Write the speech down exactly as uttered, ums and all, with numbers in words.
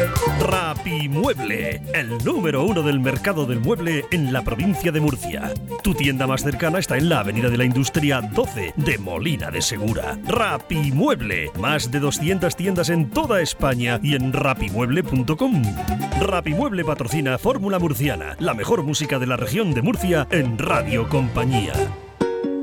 Rapimueble, el número uno del mercado del mueble en la provincia de Murcia. Tu tienda más cercana está en la Avenida de la Industria doce de Molina de Segura. Rapimueble, más de doscientas tiendas en toda España y en rapimueble punto com. Rapimueble patrocina Fórmula Murciana, la mejor música de la región de Murcia en Radio Compañía.